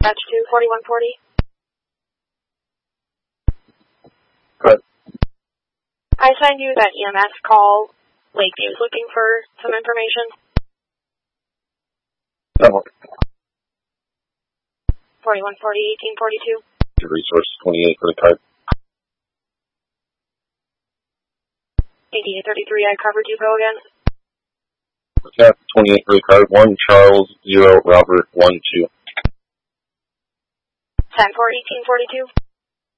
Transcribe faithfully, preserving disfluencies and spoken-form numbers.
Dispatch two forty-one forty. Good. I assigned you that E M S call. Lakeview's looking for some information. That one. forty-one forty, eighteen forty-two. Resource twenty-eight for the card. eighteen thirty-three, I covered you. Go again. Yeah, twenty-eight for the card. one Charles, zero Robert, one two. ten four, eighteen forty-two.